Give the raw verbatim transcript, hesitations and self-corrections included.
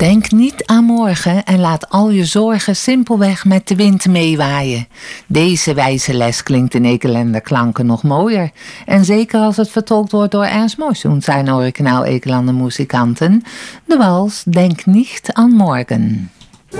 Denk niet aan morgen en laat al je zorgen simpelweg met de wind meewaaien. Deze wijze les klinkt in Ekelender klanken nog mooier. En zeker als het vertolkt wordt door Ernst Morsum, zijn originaal Ekelander muzikanten. De wals Denk niet aan morgen.